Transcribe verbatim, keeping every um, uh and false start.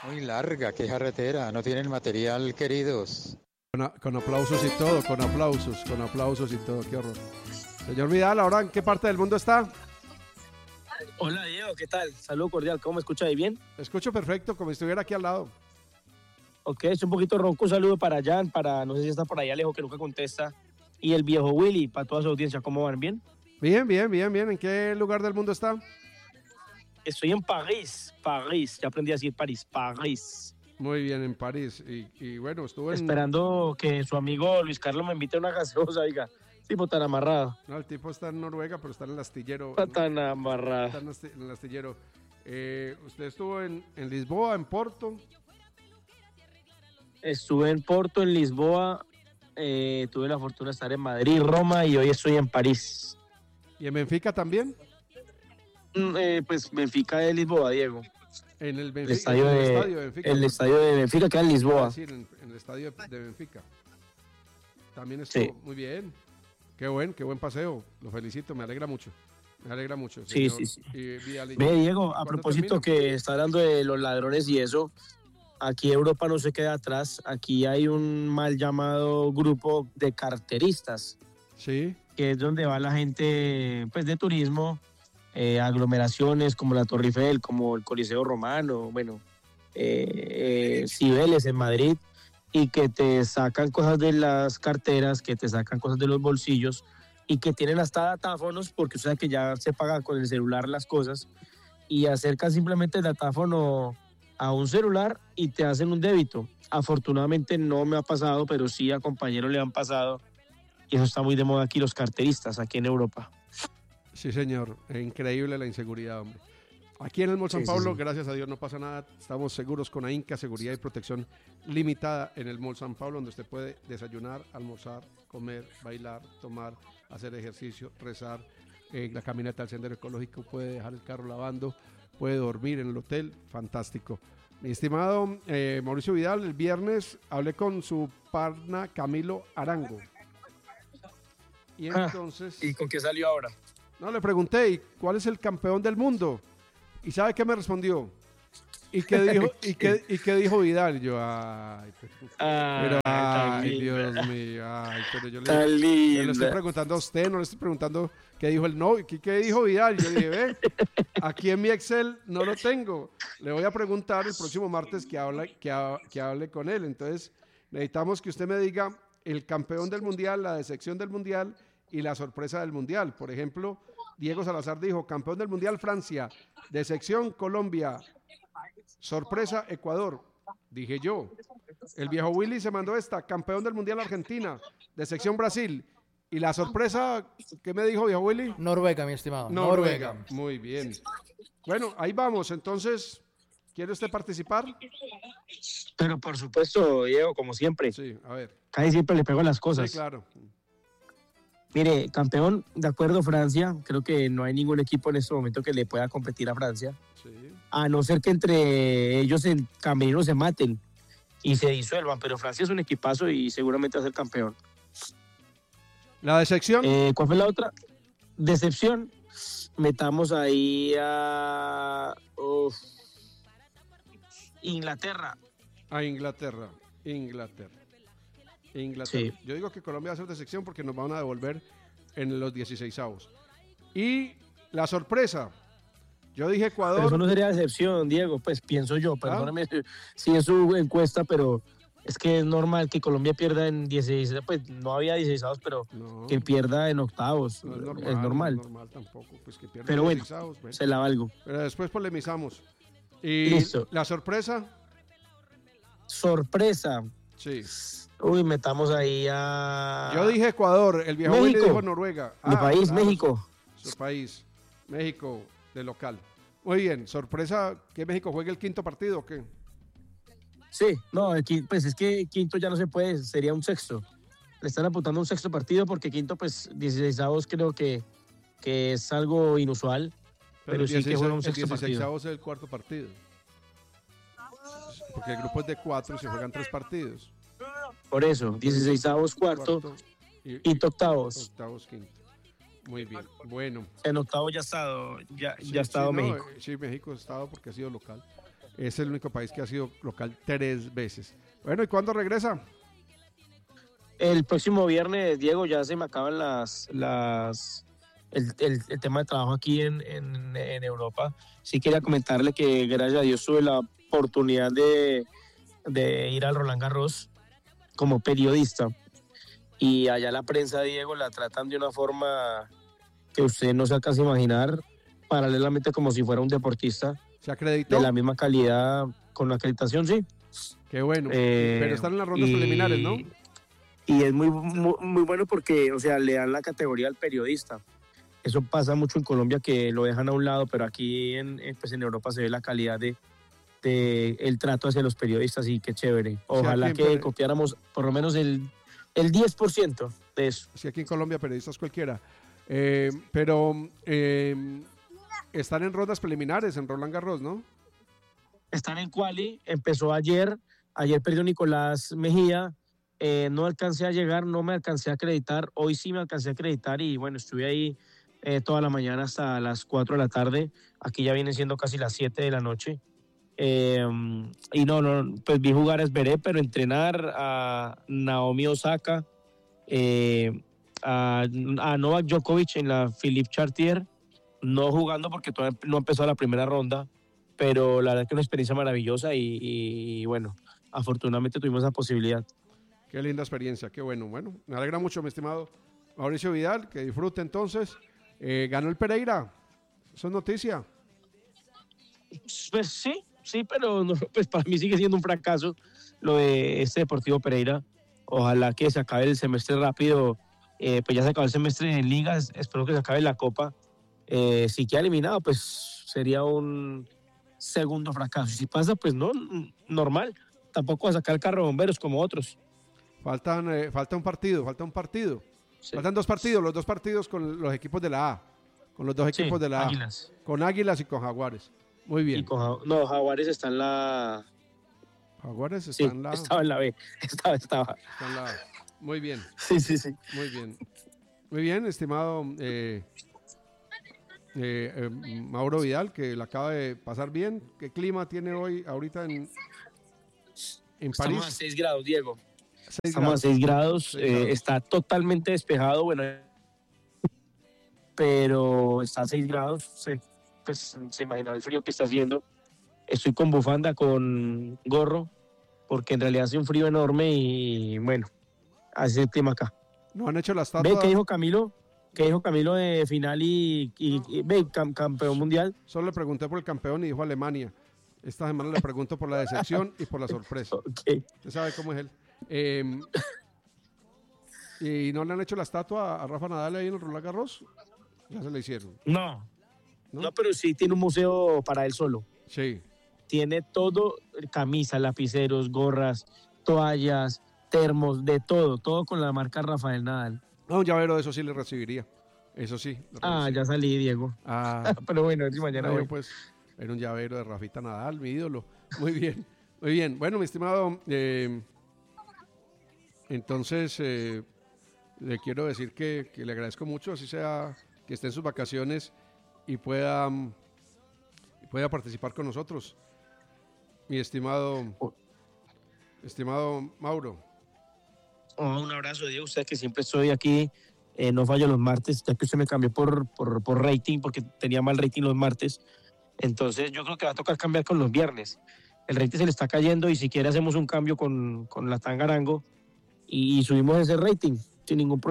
Muy larga, qué carretera, no tienen material, queridos. Con, a- con aplausos y todo, con aplausos, con aplausos y todo, qué horror. Señor Vidal, ¿ahora en qué parte del mundo está? Hola Diego, ¿qué tal? Saludo cordial, ¿cómo me escucha ahí bien? Escucho perfecto, como si estuviera aquí al lado. Ok, es un poquito ronco, un saludo para Jan, para no sé si está por ahí Alejo que nunca contesta, y el viejo Willy, para toda su audiencia, ¿cómo van? ¿Bien? Bien, bien, bien, bien. ¿En qué lugar del mundo está? Estoy en París, París, ya aprendí a decir París, París. Muy bien, en París. Y, y bueno, estuve en... Esperando que su amigo Luis Carlos me invite a una gaseosa, oiga, tipo tan amarrado. No, el tipo está en Noruega, pero está en el astillero. Está ¿no? tan Está amarrado. en, asti- en el astillero. Eh, usted estuvo en, en Lisboa, en Porto. Estuve en Porto, en Lisboa, eh, tuve la fortuna de estar en Madrid, Roma y hoy estoy en París. ¿Y en Benfica también? Mm, eh, pues Benfica de Lisboa, Diego. En el, El Benfica, estadio, en el de, estadio de Benfica. el por- estadio de Benfica queda en Es Lisboa. decir, en, en el estadio de, de Benfica. También estuvo. Sí. Muy bien. Qué buen, qué buen paseo. Lo felicito, me alegra mucho. Me alegra mucho. Sí, Señor. sí, sí. Y Vidal, ¿y Ve, Diego, a cuándo propósito termina? que está hablando de los ladrones y eso, aquí Europa no se queda atrás. Aquí hay un mal llamado grupo de carteristas, Sí. que es donde va la gente pues, de turismo, eh, aglomeraciones como la Torre Eiffel, como el Coliseo Romano, bueno, eh, eh, Cibeles en Madrid, y que te sacan cosas de las carteras, que te sacan cosas de los bolsillos, y que tienen hasta datáfonos, porque o sea que ya se paga con el celular las cosas, y acercan simplemente el datáfono a un celular y te hacen un débito. Afortunadamente no me ha pasado, pero sí a compañeros le han pasado, y eso está muy de moda aquí, los carteristas, aquí en Europa. Sí, señor. Es increíble la inseguridad, hombre. Aquí en el Mall San Sí, sí, Pablo, sí. gracias a Dios, no pasa nada. Estamos seguros con AINCA, seguridad y protección limitada en el Mall San Pablo, donde usted puede desayunar, almorzar, comer, bailar, tomar, hacer ejercicio, rezar. Eh, la caminata al sendero ecológico, puede dejar el carro lavando, puede dormir en el hotel. Fantástico. Mi estimado eh, Mauricio Vidal, el viernes hablé con su partner Camilo Arango. Y Ah, entonces... ¿Y con qué salió ahora? No, le pregunté, ¿y cuál es el campeón del mundo? ¿Y sabe qué me respondió? ¿Y qué dijo, y qué, y qué dijo Vidal? Y yo, ay, pero, pero, ay, Dios mío, ay, pero yo le, Tan yo le estoy linda. preguntando a usted, no le estoy preguntando qué dijo el no, ¿qué, qué dijo Vidal? Y yo dije, ve, aquí en mi Excel no lo tengo. Le voy a preguntar el próximo martes que, habla, que, ha- que hable con él. Entonces, necesitamos que usted me diga el campeón del mundial, la decepción del mundial y la sorpresa del mundial. Por ejemplo, Diego Salazar dijo, campeón del mundial Francia, decepción Colombia, sorpresa Ecuador. Dije yo. El viejo Willy se mandó esta, campeón del mundial Argentina, decepción Brasil. Y la sorpresa, ¿qué me dijo viejo Willy? Noruega, mi estimado. Noruega. Noruega. Muy bien. Bueno, ahí vamos. Entonces, ¿quiere usted participar? Pero por supuesto, Diego, como siempre, Sí, a ver. casi siempre le pego las cosas. Sí, claro. Mire, campeón, de acuerdo, Francia. Creo que no hay ningún equipo en este momento que le pueda competir a Francia. Sí. A no ser que entre ellos en camerinos se maten y se disuelvan. Pero Francia es un equipazo y seguramente va a ser campeón. La decepción. Eh, ¿Cuál fue la otra? Decepción. Metamos ahí a uf, Inglaterra. A Inglaterra. Inglaterra. Inglaterra. Sí. Yo digo que Colombia va a ser decepción porque nos van a devolver en los dieciseisavos. Y la sorpresa. Yo dije Ecuador. Pero eso no sería decepción, Diego, pues pienso yo, perdóname si es su encuesta, pero es que es normal que Colombia pierda en dieciséis, pues no había dieciséis, pero No, que pierda en octavos, no es normal. es normal, No es normal tampoco. Pues que pierda pero en bueno, dieciseisavos, bueno. se la valgo. Pero después polemizamos. Y Listo. la sorpresa. Sorpresa, Sí. uy, metamos ahí a... Yo dije Ecuador. El viejo Willy México. dijo Noruega. Mi país, claro, México. Su, su país. México de local. Muy bien. Sorpresa que México juegue el quinto partido o qué. Sí, no, aquí, pues es que quinto ya no se puede, sería un sexto. Le están apuntando un sexto partido porque quinto, pues dieciséisavos creo que, que es algo inusual. Pero sí que juega un sexto el partido. dieciseisavo es el cuarto partido. Porque el grupo es de cuatro y se juegan tres partidos. Por eso, dieciséisavos, cuarto, y, quinto, octavos. Octavos, quinto. Muy bien, bueno. En octavo ya ha estado, ya, Sí, ya ha estado sí, no, México. eh, sí, México ha estado porque ha sido local. es el único país que ha sido local tres veces. Bueno, ¿y cuándo regresa? El próximo viernes, Diego, ya se me acaban las, las el, el, el tema de trabajo aquí en, en, en Europa. Sí quería comentarle que gracias a Dios tuve la oportunidad de, de ir al Roland Garros como periodista. Y allá la prensa, Diego, la tratan de una forma que usted no se alcanza a imaginar, paralelamente como si fuera un deportista. ¿Se acreditó? De la misma calidad, con la acreditación, sí. Qué bueno. Eh, Pero están en las rondas y, preliminares, ¿no? Y es muy, muy, muy bueno porque, o sea, le dan la categoría al periodista. Eso pasa mucho en Colombia, que lo dejan a un lado, pero aquí en, pues en Europa se ve la calidad de, de el trato hacia los periodistas y qué chévere. Ojalá sí, que pero... copiáramos por lo menos el, el diez por ciento de eso. Sí, aquí en Colombia periodistas cualquiera. Eh, pero eh, están en rondas preliminares en Roland Garros, ¿no? Están en quali, empezó ayer, ayer perdió Nicolás Mejía, eh, no alcancé a llegar, no me alcancé a acreditar, hoy sí me alcancé a acreditar y bueno, estuve ahí eh, toda la mañana hasta las cuatro de la tarde, aquí ya vienen siendo casi las siete de la noche. Eh, y no, no, pues vi jugar a Zverev, pero entrenar a Naomi Osaka, eh, a, a Novak Djokovic en la Philippe Chartier, no jugando porque todavía no empezó la primera ronda, pero la verdad que una experiencia maravillosa y, y, y bueno, afortunadamente tuvimos esa posibilidad. Qué linda experiencia, qué bueno. Bueno, me alegra mucho, mi estimado Mauricio Vidal, que disfrute entonces. Eh, ¿Ganó el Pereira? ¿Eso es noticia? Pues sí, sí, pero no, pues para mí sigue siendo un fracaso lo de este Deportivo Pereira. Ojalá que se acabe el semestre rápido. Eh, pues ya se acabó el semestre en ligas, espero que se acabe la Copa. Eh, si queda eliminado, pues sería un segundo fracaso. Y si pasa, pues no, normal. Tampoco va a sacar el carro de bomberos como otros. Faltan, eh, falta un partido, falta un partido. Sí. Faltan dos partidos, los dos partidos con los equipos de la A. Con los dos equipos sí, de la Águilas. A. Con Águilas y con Jaguares. Muy bien. Y con, no, Jaguares está en la... Jaguares está sí, en la... estaba en la B. Estaba, estaba. Está en la A. Muy bien. Sí, sí, sí. Muy bien. Muy bien, estimado eh, eh, eh, Mauro Vidal, que la acaba de pasar bien. ¿Qué clima tiene hoy, ahorita en, en París? Estamos a seis grados, Diego. seis Estamos grados. a seis grados. seis Eh, grados. está totalmente despejado, bueno, pero está a seis grados. Se, pues se imagina el frío que está haciendo. Estoy con bufanda, con gorro, porque en realidad hace un frío enorme y bueno, así es el clima acá. No han hecho la estatua. ¿Ve qué dijo Camilo? ¿Qué dijo Camilo de final y, y, y ve, cam, campeón mundial? Solo le pregunté por el campeón y dijo Alemania. Esta semana le pregunto por la decepción y por la sorpresa. Okay. Usted sabe cómo es él. Eh, ¿Y no le han hecho la estatua a Rafa Nadal ahí en el Roland Garros? Ya se le hicieron. No, no, no, pero sí tiene un museo para él solo. Sí. Tiene todo, camisas, lapiceros, gorras, toallas, termos, de todo, todo con la marca Rafael Nadal. No, un llavero de eso sí le recibiría. Eso sí. Ah, ya salí, Diego. Ah, pero bueno, mañana no, voy. Pues era un llavero de Rafita Nadal, mi ídolo. Muy bien, muy bien. Bueno, mi estimado, eh, entonces eh, le quiero decir que, que le agradezco mucho, así sea que esté en sus vacaciones y pueda, um, pueda participar con nosotros. Mi estimado, oh. estimado Mauro. Oh, un abrazo, Diego. Usted que siempre estoy aquí, eh, no fallo los martes, ya que usted me cambió por, por, por rating, porque tenía mal rating los martes. Entonces yo creo que va a tocar cambiar con los viernes. El rating se le está cayendo y si quiere hacemos un cambio con, con la Tangarango y, y subimos ese rating sin ningún problema.